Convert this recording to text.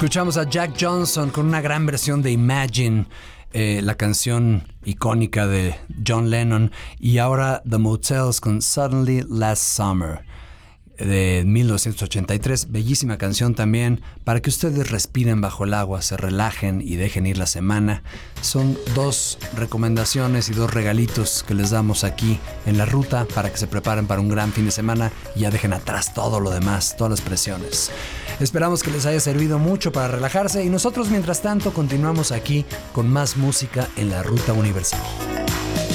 Escuchamos a Jack Johnson con una gran versión de Imagine, la canción icónica de John Lennon, y ahora The Motels con Suddenly Last Summer de 1983. Bellísima canción también para que ustedes respiren bajo el agua, se relajen y dejen ir la semana. Son dos recomendaciones y dos regalitos que les damos aquí en la ruta para que se preparen para un gran fin de semana y ya dejen atrás todo lo demás, todas las presiones. Esperamos que les haya servido mucho para relajarse y nosotros mientras tanto continuamos aquí con más música en la Ruta Universal.